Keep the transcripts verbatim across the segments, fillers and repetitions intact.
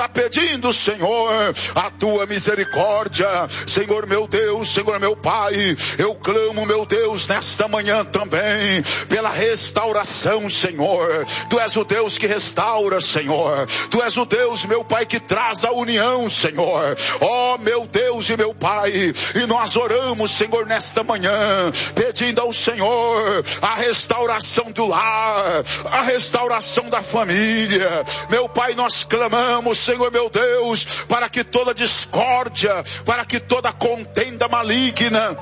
está pedindo, Senhor, a tua misericórdia. Senhor meu Deus, Senhor meu Pai, eu clamo, meu Deus, nesta manhã também, pela restauração, Senhor. Tu és o Deus que restaura, Senhor. Tu és o Deus, meu Pai, que traz a união, Senhor. Ó, meu Deus e meu Pai, e nós oramos, Senhor, nesta manhã, pedindo ao Senhor a restauração do lar, a restauração da família. Meu Pai, nós clamamos, Senhor meu Deus, para que toda discórdia, para que toda contenda maligna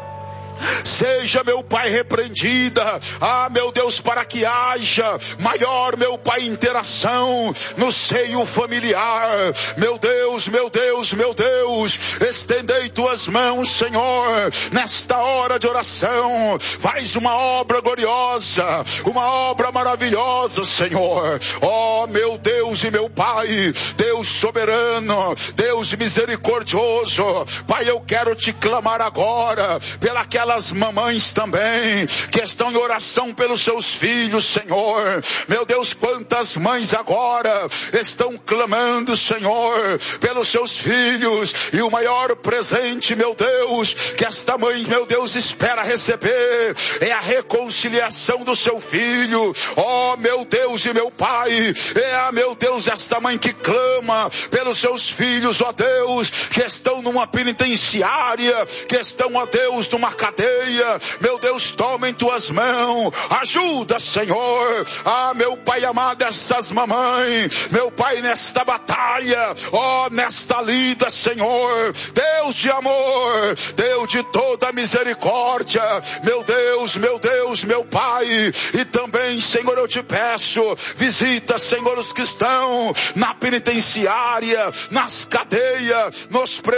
seja, meu Pai, repreendida. Ah, meu Deus, para que haja maior, meu Pai, interação no seio familiar. Meu Deus, meu Deus, meu Deus, estendei tuas mãos, Senhor, nesta hora de oração. Faz uma obra gloriosa, uma obra maravilhosa, Senhor. Ó, meu Deus e meu Pai, Deus soberano, Deus misericordioso. Pai, eu quero te clamar agora pelaquela as mamães também, que estão em oração pelos seus filhos, Senhor. Meu Deus, quantas mães agora estão clamando, Senhor, pelos seus filhos, e o maior presente, meu Deus, que esta mãe, meu Deus, espera receber, é a reconciliação do seu filho. Ó, meu Deus e meu Pai, é a, meu Deus, esta mãe que clama pelos seus filhos, ó Deus, que estão numa penitenciária, que estão, ó Deus, numa cadeia. Meu Deus, toma em tuas mãos, ajuda, Senhor. Ah, meu Pai amado, essas mamães, meu Pai, nesta batalha, ó, nesta lida, Senhor, Deus de amor, Deus de toda misericórdia, meu Deus, meu Deus, meu Pai. E também, Senhor, eu te peço, visita, Senhor, os que estão na penitenciária, nas cadeias, nos